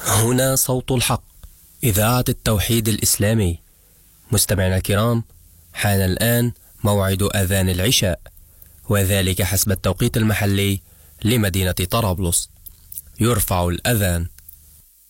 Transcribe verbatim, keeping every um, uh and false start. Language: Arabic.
هنا صوت الحق، إذاعة التوحيد الإسلامي. مستمعينا الكرام، حان الآن موعد أذان العشاء، وذلك حسب التوقيت المحلي لمدينة طرابلس. يرفع الأذان.